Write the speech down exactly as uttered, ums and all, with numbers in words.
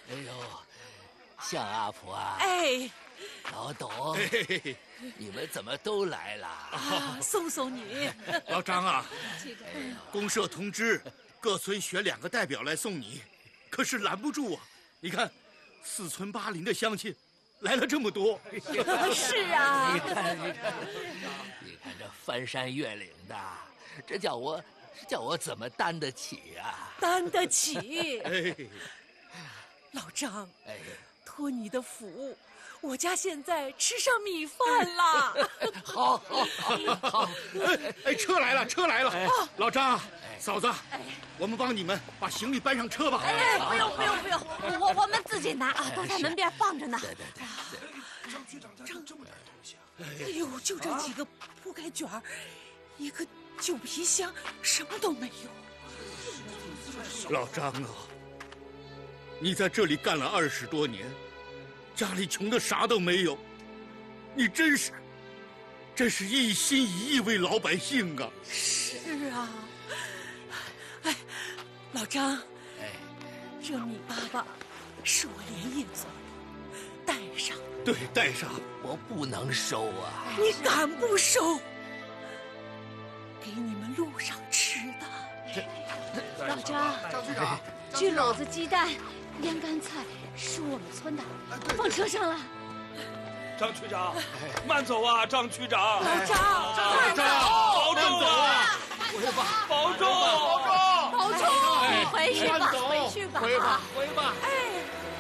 哎呦，向阿婆啊！ 哎， 老董， 哎， 你们怎么都来了？ 啊，送送你。 老张啊，公社通知各村选两个代表来送你，可是拦不住啊！你看，四村八邻的乡亲来了这么多。 是啊， 你看，你看，你看这翻山越岭的，这叫我，这叫我怎么担得起啊？ 担得起。 哎， 老张， 哎， 托你的福，我家现在吃上米饭了。 好，好，好，好。 哎哎，车来了，车来了！老张，嫂子，我们帮你们把行李搬上车吧。 哎，不用不用不用，我我们自己拿啊，都在门边放着呢。 对对对。 张局长家这么点东西啊！ 哎呦，就这几个铺盖卷儿，一个旧皮箱，什么都没有。 老张啊，你在这里干了二十多年，家里穷的啥都没有，你真是，真是一心一意为老百姓啊！ 是啊，哎，老张， 哎， 这米粑粑是我连夜做的，带上。 对，带上。 我不能收啊！ 你敢不收？给你们路上吃的。 老张， 张局长， 焗篓子、鸡蛋、腌干菜是我们村的，放车上了。 张区长，慢走啊，张区长。 老张， 张长，保重啊！ 回吧， 保重， 保重，你回去吧，回去吧， 回吧，回吧。 哎。